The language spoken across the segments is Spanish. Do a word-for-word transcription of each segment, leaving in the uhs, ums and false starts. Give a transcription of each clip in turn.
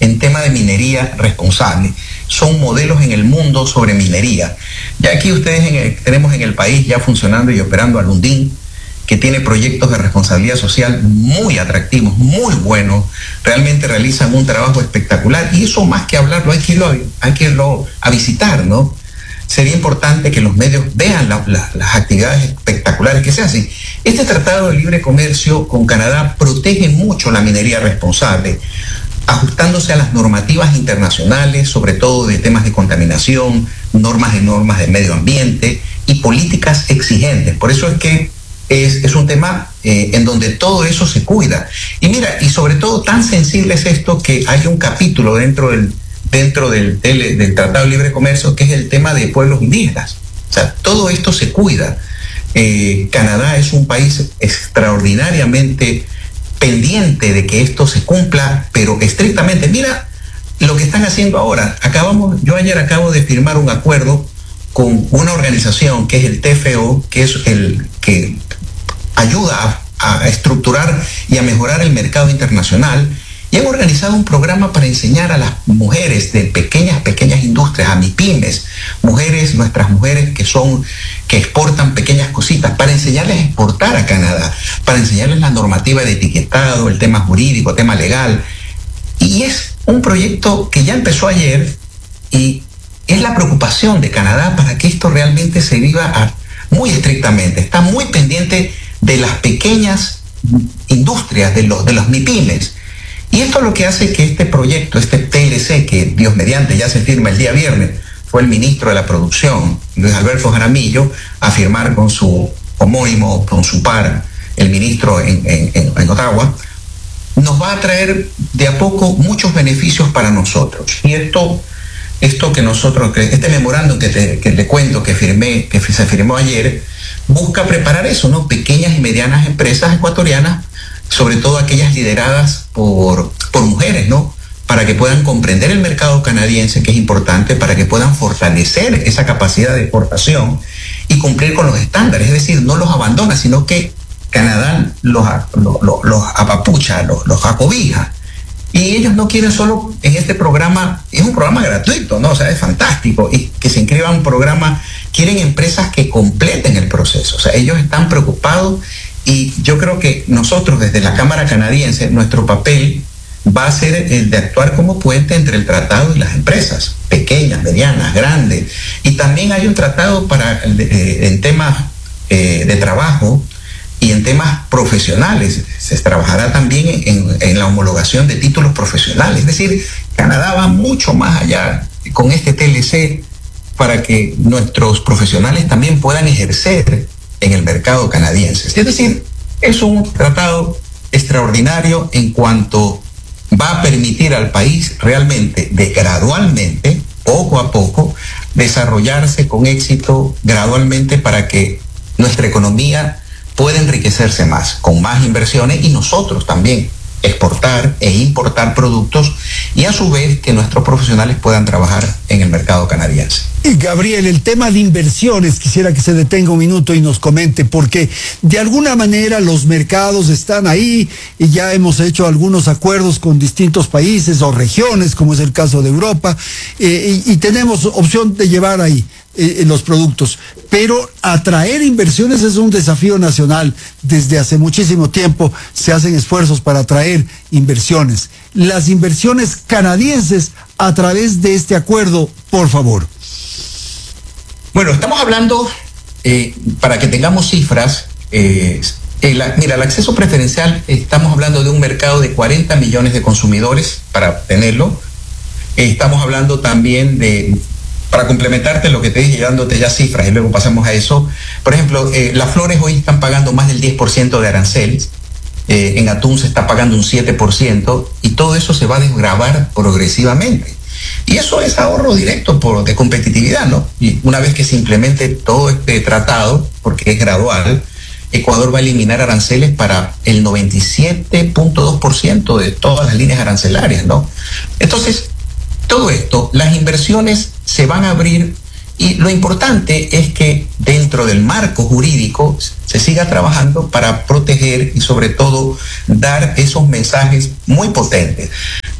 en tema de minería responsable. Son modelos en el mundo sobre minería. Ya aquí ustedes en el, tenemos en el país ya funcionando y operando a Lundin, que tiene proyectos de responsabilidad social muy atractivos, muy buenos, realmente realizan un trabajo espectacular, y eso más que hablarlo hay que irlo, hay que irlo a visitar, ¿no? Sería importante que los medios vean la, la, las actividades espectaculares que se hacen. Este Tratado de Libre Comercio con Canadá protege mucho la minería responsable, ajustándose a las normativas internacionales, sobre todo de temas de contaminación, normas de normas de medio ambiente y políticas exigentes. Por eso es que es, es un tema eh, en donde todo eso se cuida. Y mira, y sobre todo tan sensible es esto que hay un capítulo dentro del dentro del, del, del Tratado de Libre Comercio, que es el tema de pueblos indígenas. O sea, todo esto se cuida. Eh, Canadá es un país extraordinariamente pendiente de que esto se cumpla, pero estrictamente. Mira lo que están haciendo ahora. Acabamos, yo ayer acabo de firmar un acuerdo con una organización que es el T F O, que es el que ayuda a, a estructurar y a mejorar el mercado internacional. Y han organizado un programa para enseñar a las mujeres de pequeñas, pequeñas industrias, a MIPYMES, mujeres, nuestras mujeres que son, que exportan pequeñas cositas, para enseñarles a exportar a Canadá, para enseñarles la normativa de etiquetado, el tema jurídico, el tema legal. Y es un proyecto que ya empezó ayer, y es la preocupación de Canadá para que esto realmente se viva a, muy estrictamente. Está muy pendiente de las pequeñas industrias, de los, de los MIPYMES. Y esto es lo que hace que este proyecto, este T L C, que Dios mediante ya se firma el día viernes, fue el ministro de la Producción, Luis Alberto Jaramillo, a firmar con su homónimo, con su par, el ministro en, en, en Ottawa, nos va a traer de a poco muchos beneficios para nosotros. Y esto, esto que nosotros, este memorándum que te, que le cuento que firmé, que se firmó ayer, busca preparar eso, ¿no? Pequeñas y medianas empresas ecuatorianas, sobre todo aquellas lideradas por, por mujeres, ¿no? Para que puedan comprender el mercado canadiense, que es importante, para que puedan fortalecer esa capacidad de exportación y cumplir con los estándares. Es decir, no los abandona, sino que Canadá los, los, los, los apapucha, los, los acobija. Y ellos no quieren solo en este programa, es un programa gratuito, ¿no? O sea, es fantástico, y que se inscriban a un programa, quieren empresas que completen el proceso. O sea, ellos están preocupados. Y yo creo que nosotros desde la Cámara Canadiense, nuestro papel va a ser el de actuar como puente entre el tratado y las empresas, pequeñas, medianas, grandes. Y también hay un tratado para, eh, en temas eh, de trabajo y en temas profesionales. Se trabajará también en, en la homologación de títulos profesionales. Es decir, Canadá va mucho más allá con este T L C para que nuestros profesionales también puedan ejercer en el mercado canadiense. Es decir, es un tratado extraordinario en cuanto va a permitir al país realmente, de gradualmente, poco a poco, desarrollarse con éxito gradualmente para que nuestra economía pueda enriquecerse más, con más inversiones, y nosotros también exportar e importar productos, y a su vez que nuestros profesionales puedan trabajar en el mercado canadiense. Y Gabriel, el tema de inversiones, quisiera que se detenga un minuto y nos comente, porque de alguna manera los mercados están ahí y ya hemos hecho algunos acuerdos con distintos países o regiones, como es el caso de Europa, eh, y, y tenemos opción de llevar ahí eh, los productos. Pero atraer inversiones es un desafío nacional. Desde hace muchísimo tiempo se hacen esfuerzos para atraer inversiones. Las inversiones canadienses a través de este acuerdo, por favor. Bueno, estamos hablando, eh, para que tengamos cifras, eh, el, mira, el acceso preferencial, estamos hablando de un mercado de cuarenta millones de consumidores para tenerlo. Eh, estamos hablando también de, para complementarte lo que te dije, dándote ya cifras y luego pasamos a eso. Por ejemplo, eh, las flores hoy están pagando más del diez por ciento de aranceles. Eh, en atún se está pagando un siete por ciento, y todo eso se va a desgravar progresivamente. Y eso es ahorro directo por, de competitividad, ¿no? Y una vez que se implemente todo este tratado, porque es gradual, Ecuador va a eliminar aranceles para el noventa y siete punto dos por ciento de todas las líneas arancelarias, ¿no? Entonces, todo esto, las inversiones se van a abrir, y lo importante es que dentro del marco jurídico se siga trabajando para proteger y sobre todo dar esos mensajes muy potentes.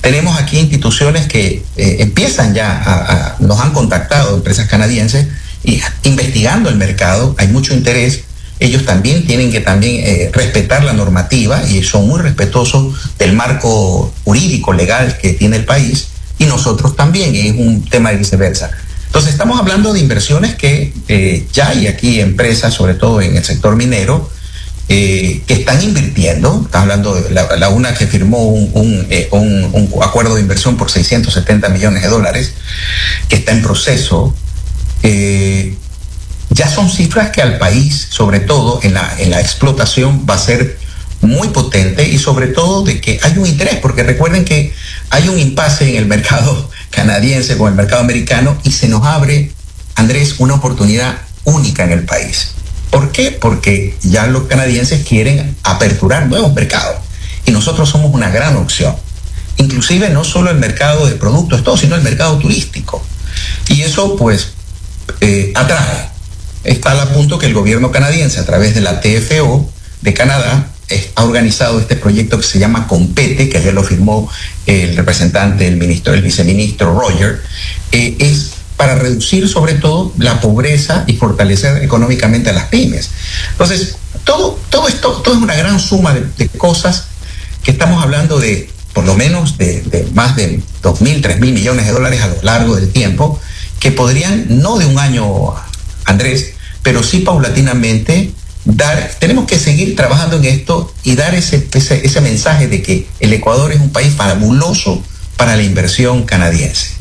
tenemos aquí instituciones que eh, empiezan ya a, a, nos han contactado, empresas canadienses, y investigando el mercado, hay mucho interés. Ellos también tienen que también eh, respetar la normativa y son muy respetuosos del marco jurídico legal que tiene el país, y nosotros también, y es un tema de viceversa. Entonces estamos hablando de inversiones que eh, ya hay aquí empresas, sobre todo en el sector minero, eh, que están invirtiendo. Estamos hablando de la, la una que firmó un, un, eh, un, un acuerdo de inversión por seiscientos setenta millones de dólares, que está en proceso. Eh, ya son cifras que al país, sobre todo en la, en la explotación, va a ser muy potente, y sobre todo de que hay un interés, porque recuerden que hay un impasse en el mercado canadiense con el mercado americano, y se nos abre, Andrés, una oportunidad única en el país. ¿Por qué? Porque ya los canadienses quieren aperturar nuevos mercados, y nosotros somos una gran opción. Inclusive no solo el mercado de productos, todo, sino el mercado turístico. Y eso pues eh, atrae. Está al punto que el gobierno canadiense, a través de la T F O de Canadá, ha organizado este proyecto que se llama Compete, que ayer lo firmó el representante, el ministro, el viceministro Roger. Eh, es para reducir sobre todo la pobreza y fortalecer económicamente a las pymes. Entonces, todo, todo esto, todo es una gran suma de, de cosas, que estamos hablando de por lo menos de, de más de dos mil, tres mil millones de dólares a lo largo del tiempo, que podrían, no de un año, Andrés, pero sí paulatinamente dar. Tenemos que seguir trabajando en esto y dar ese, ese, ese mensaje de que el Ecuador es un país fabuloso para la inversión canadiense.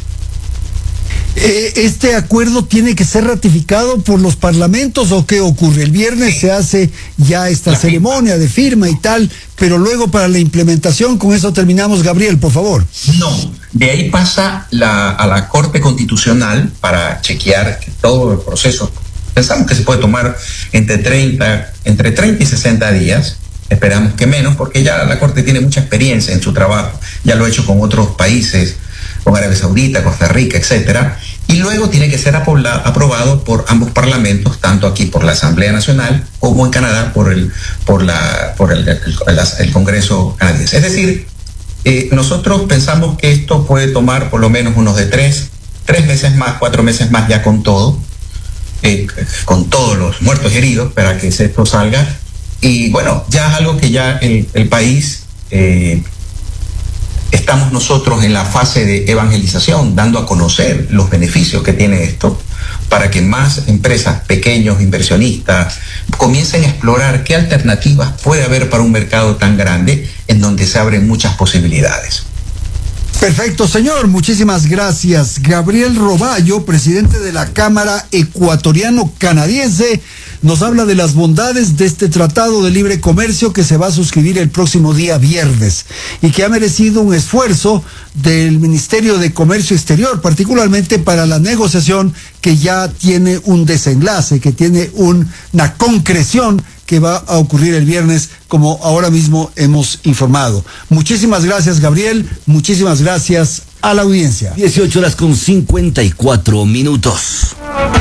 ¿Este acuerdo tiene que ser ratificado por los parlamentos o qué ocurre? El viernes sí se hace ya esta la ceremonia firma. de firma y tal, pero luego para la implementación, con eso terminamos, Gabriel, por favor. No, de ahí pasa la, a la Corte Constitucional para chequear que todo el proceso. Pensamos que se puede tomar entre treinta, entre treinta y sesenta días. Esperamos que menos, porque ya la Corte tiene mucha experiencia en su trabajo. Ya lo ha hecho con otros países, con Arabia Saudita, Costa Rica, etcétera. Y luego tiene que ser aprobado por ambos parlamentos, tanto aquí por la Asamblea Nacional como en Canadá por el, por la, por el, el, el, el Congreso canadiense. Es decir, eh, nosotros pensamos que esto puede tomar por lo menos unos de tres, tres meses más, cuatro meses más ya con todo. Eh, con todos los muertos y heridos para que esto salga, y bueno, ya es algo que ya el, el país eh, estamos nosotros en la fase de evangelización, dando a conocer los beneficios que tiene esto, para que más empresas, pequeños inversionistas, comiencen a explorar qué alternativas puede haber para un mercado tan grande en donde se abren muchas posibilidades. Perfecto, señor. Muchísimas gracias. Gabriel Roballo, presidente de la Cámara Ecuatoriano-Canadiense, nos habla de las bondades de este Tratado de Libre Comercio que se va a suscribir el próximo día viernes y que ha merecido un esfuerzo del Ministerio de Comercio Exterior, particularmente para la negociación que ya tiene un desenlace, que tiene un, una concreción que va a ocurrir el viernes, como ahora mismo hemos informado. Muchísimas gracias, Gabriel. Muchísimas gracias a la audiencia. dieciocho horas con cincuenta y cuatro minutos.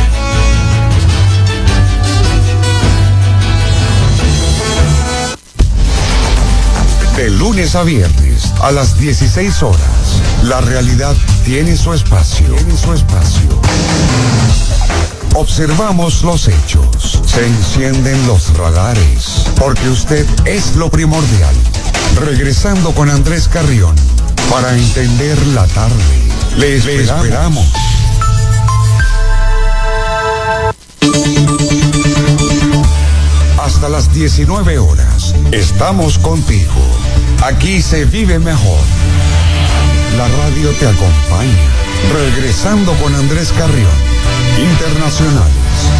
De lunes a viernes, a las dieciséis horas, la realidad tiene su espacio. Tiene su espacio. Observamos los hechos, se encienden los radares, porque usted es lo primordial. Regresando con Andrés Carrión, para entender la tarde. Le esperamos. Le esperamos. Hasta las diecinueve horas, estamos contigo. Aquí se vive mejor. La radio te acompaña. Regresando con Andrés Carrión. Internacionales.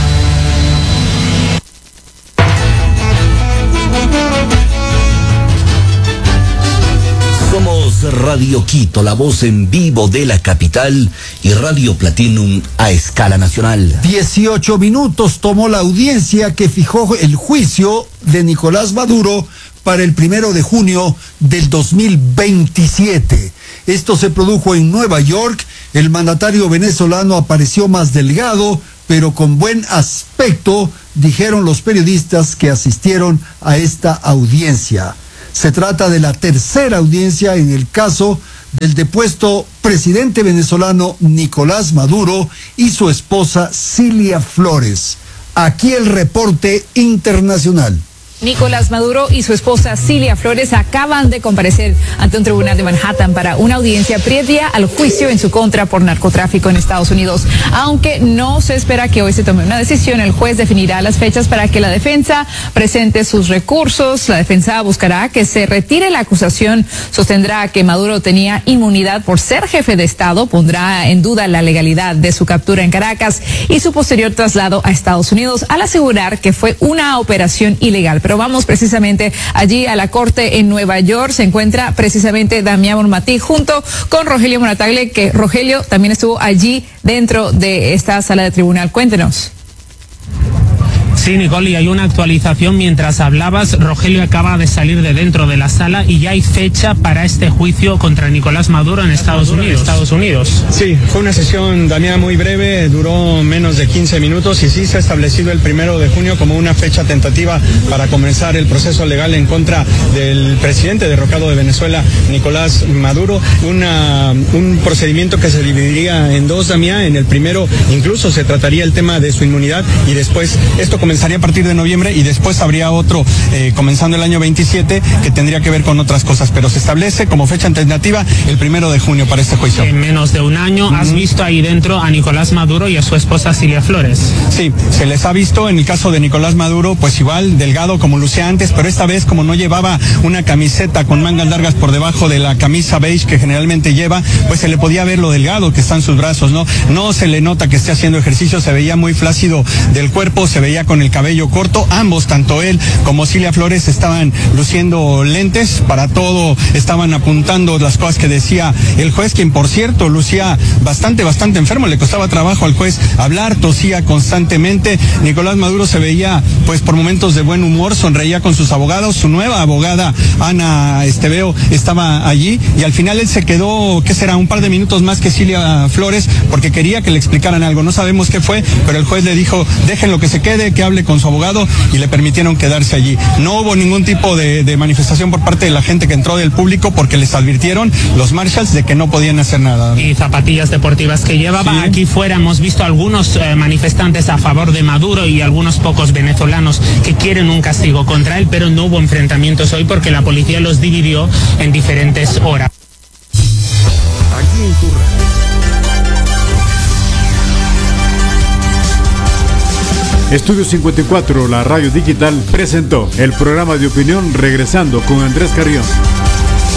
Somos Radio Quito, la voz en vivo de la capital, y Radio Platinum a escala nacional. dieciocho minutos tomó la audiencia que fijó el juicio de Nicolás Maduro para el primero de junio del dos mil veintisiete. Esto se produjo en Nueva York. El mandatario venezolano apareció más delgado, pero con buen aspecto, dijeron los periodistas que asistieron a esta audiencia. Se trata de la tercera audiencia en el caso del depuesto presidente venezolano Nicolás Maduro y su esposa Cilia Flores. Aquí el reporte internacional. Nicolás Maduro y su esposa Cilia Flores acaban de comparecer ante un tribunal de Manhattan para una audiencia previa al juicio en su contra por narcotráfico en Estados Unidos. Aunque no se espera que hoy se tome una decisión, el juez definirá las fechas para que la defensa presente sus recursos. La defensa buscará que se retire la acusación, sostendrá que Maduro tenía inmunidad por ser jefe de Estado, pondrá en duda la legalidad de su captura en Caracas y su posterior traslado a Estados Unidos, al asegurar que fue una operación ilegal. Pero vamos precisamente allí a la corte en Nueva York. Se encuentra precisamente Damián Bonmatí junto con Rogelio Moratagle, que Rogelio también estuvo allí dentro de esta sala de tribunal. Cuéntenos. Sí, Nicole, y hay una actualización. Mientras hablabas, Rogelio acaba de salir de dentro de la sala y ya hay fecha para este juicio contra Nicolás Maduro en Estados Unidos. Estados Unidos. Sí, fue una sesión, Damián, muy breve, duró menos de quince minutos y sí se ha establecido el primero de junio como una fecha tentativa para comenzar el proceso legal en contra del presidente derrocado de Venezuela, Nicolás Maduro. Una, un procedimiento que se dividiría en dos, Damián. En el primero incluso se trataría el tema de su inmunidad y después esto comenzaría a partir de noviembre y después habría otro eh, comenzando el año veintisiete que tendría que ver con otras cosas, pero se establece como fecha tentativa el primero de junio para este juicio. En menos de un año, ¿has visto ahí dentro a Nicolás Maduro y a su esposa Cilia Flores? Sí, se les ha visto. En el caso de Nicolás Maduro, pues igual, delgado como lucía antes, pero esta vez como no llevaba una camiseta con mangas largas por debajo de la camisa beige que generalmente lleva, pues se le podía ver lo delgado que están sus brazos, ¿no? No se le nota que esté haciendo ejercicio, se veía muy flácido del cuerpo, se veía con el cabello corto. Ambos, tanto él como Cilia Flores, estaban luciendo lentes. Para todo estaban apuntando las cosas que decía el juez, quien por cierto lucía bastante, bastante enfermo. Le costaba trabajo al juez hablar, tosía constantemente. Nicolás Maduro se veía pues por momentos de buen humor, sonreía con sus abogados. Su nueva abogada, Ana Esteveo, estaba allí y al final él se quedó, ¿qué será? Un par de minutos más que Cilia Flores porque quería que le explicaran algo. No sabemos qué fue, pero el juez le dijo, déjenlo que se quede, que hable con su abogado, y le permitieron quedarse allí. No hubo ningún tipo de, de manifestación por parte de la gente que entró del público porque les advirtieron los marshals de que no podían hacer nada. Y zapatillas deportivas que llevaba. Sí. Aquí fuera hemos visto algunos eh, manifestantes a favor de Maduro y algunos pocos venezolanos que quieren un castigo contra él, pero no hubo enfrentamientos hoy porque la policía los dividió en diferentes horas. Aquí en tu radio. Estudio cincuenta y cuatro, la radio digital, presentó el programa de opinión Regresando con Andrés Carrión.